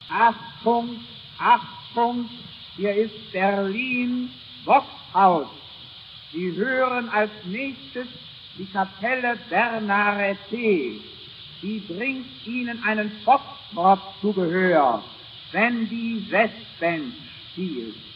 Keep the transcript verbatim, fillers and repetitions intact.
Achtung, Achtung, hier ist Berlin, Voxhaus. Sie hören als nächstes die Kapelle Bernarete. Die bringt Ihnen einen Foxtrot zu Gehör, wenn die Westband spielt.